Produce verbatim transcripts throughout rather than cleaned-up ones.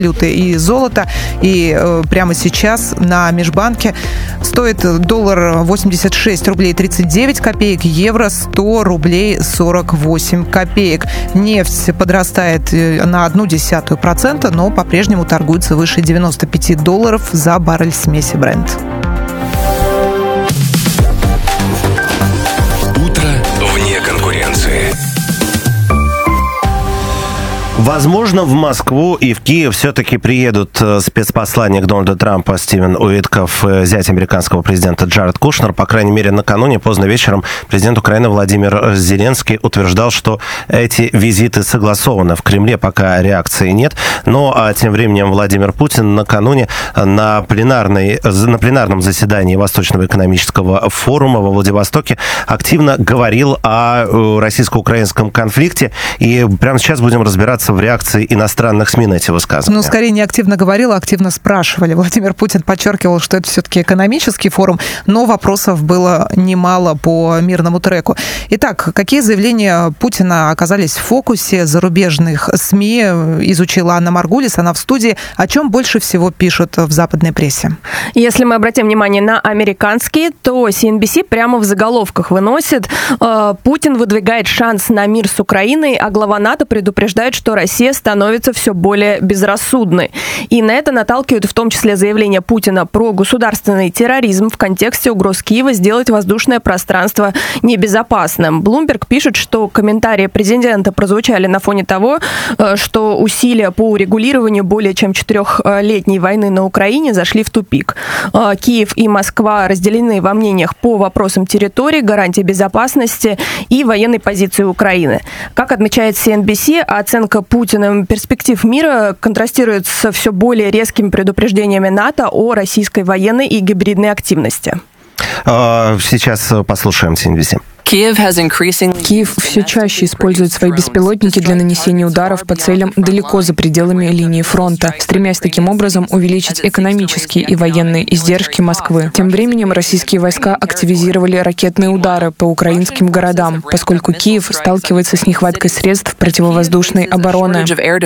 валюты и золото. И э, прямо сейчас на межбанке стоит доллар восемьдесят шесть рублей тридцать девять копеек, евро сто рублей сорок восемь копеек. Нефть подрастает на одну десятую процента, но по-прежнему торгуется выше девяносто пять долларов за баррель смеси Brent. Утро вне конкуренции. Возможно, в Москву и в Киев все-таки приедут спецпосланник Дональда Трампа Стивен Уитков, зять американского президента Джаред Кушнер. По крайней мере, накануне, поздно вечером, президент Украины Владимир Зеленский утверждал, что эти визиты согласованы. В Кремле пока реакции нет. Но а тем временем Владимир Путин накануне на, пленарной, на пленарном заседании Восточного экономического форума во Владивостоке активно говорил о российско-украинском конфликте. И прямо сейчас будем разбираться в реакции иностранных СМИ на эти высказывания. Ну, скорее, не активно говорил, а активно спрашивали. Владимир Путин подчеркивал, что это все-таки экономический форум, но вопросов было немало по мирному треку. Итак, какие заявления Путина оказались в фокусе зарубежных СМИ, изучила Анна Маргулис, она в студии. О чем больше всего пишут в западной прессе? Если мы обратим внимание на американские, то си эн би си прямо в заголовках выносит: Путин выдвигает шанс на мир с Украиной, а глава НАТО предупреждает, что Россия становится все более безрассудной. И на это наталкивают в том числе заявление Путина про государственный терроризм в контексте угроз Киева сделать воздушное пространство небезопасным. Bloomberg пишет, что комментарии президента прозвучали на фоне того, что усилия по урегулированию более чем четырехлетней войны на Украине зашли в тупик. Киев и Москва разделены во мнениях по вопросам территории, гарантии безопасности и военной позиции Украины. Как отмечает си эн би си, оценка Путиным перспектив мира контрастирует со все более резкими предупреждениями НАТО о российской военной и гибридной активности. Сейчас послушаем си эн би си. Киев все чаще использует свои беспилотники для нанесения ударов по целям далеко за пределами линии фронта, стремясь таким образом увеличить экономические и военные издержки Москвы. Тем временем российские войска активизировали ракетные удары по украинским городам, поскольку Киев сталкивается с нехваткой средств противовоздушной обороны.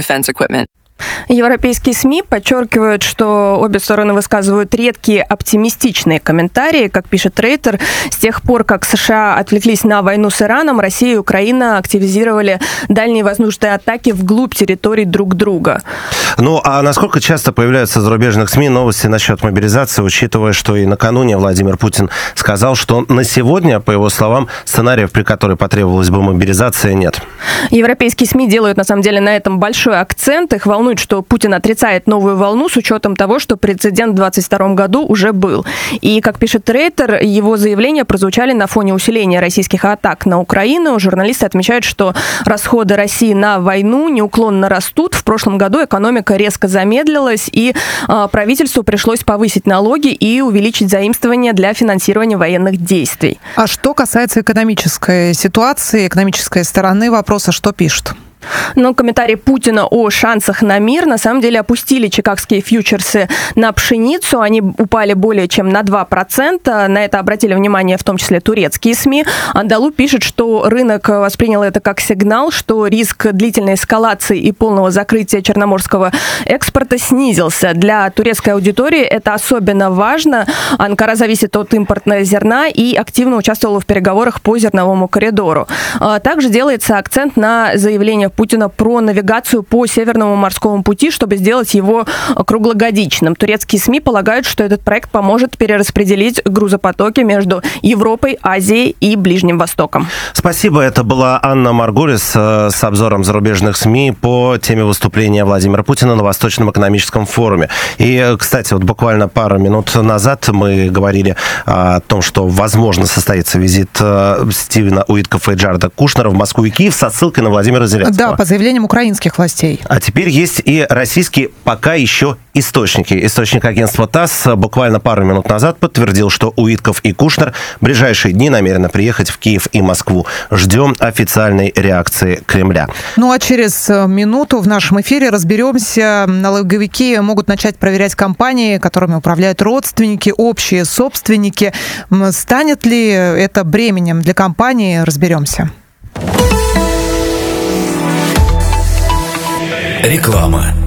Европейские СМИ подчеркивают, что обе стороны высказывают редкие оптимистичные комментарии. Как пишет Рейтер, с тех пор, как США отвлеклись на войну с Ираном, Россия и Украина активизировали дальние воздушные атаки вглубь территорий друг друга. Ну, а насколько часто появляются в зарубежных СМИ новости насчет мобилизации, учитывая, что и накануне Владимир Путин сказал, что на сегодня, по его словам, сценариев, при которых потребовалась бы мобилизация, нет? Европейские СМИ делают, на самом деле, на этом большой акцент. Их волнует, что Путин отрицает новую волну с учетом того, что прецедент в двадцать втором году уже был. И, как пишет Рейтер, его заявления прозвучали на фоне усиления российских атак на Украину. Журналисты отмечают, что расходы России на войну неуклонно растут. В прошлом году экономика резко замедлилась, и а, правительству пришлось повысить налоги и увеличить заимствования для финансирования военных действий. А что касается экономической ситуации, экономической стороны вопроса, что пишут? Но комментарии Путина о шансах на мир на самом деле опустили чикагские фьючерсы на пшеницу. Они упали более чем на два процента. На это обратили внимание в том числе турецкие СМИ. Андалу пишет, что рынок воспринял это как сигнал, что риск длительной эскалации и полного закрытия черноморского экспорта снизился. Для турецкой аудитории это особенно важно. Анкара зависит от импортного зерна и активно участвовала в переговорах по зерновому коридору. Также делается акцент на заявление Путина про навигацию по Северному морскому пути, чтобы сделать его круглогодичным. Турецкие СМИ полагают, что этот проект поможет перераспределить грузопотоки между Европой, Азией и Ближним Востоком. Спасибо. Это была Анна Маргулис с обзором зарубежных СМИ по теме выступления Владимира Путина на Восточном экономическом форуме. И, кстати, вот буквально пару минут назад мы говорили о том, что, возможно, состоится визит Стивена Уиткофа и Джареда Кушнера в Москву и Киев со ссылкой на Владимира Зеленского. Да, по заявлениям украинских властей. А теперь есть и российские пока еще источники. Источник агентства ТАСС буквально пару минут назад подтвердил, что Уитков и Кушнер в ближайшие дни намерены приехать в Киев и Москву. Ждем официальной реакции Кремля. Ну а через минуту в нашем эфире разберемся. Налоговики могут начать проверять компании, которыми управляют родственники, общие собственники. Станет ли это бременем для компании? Разберемся. Реклама.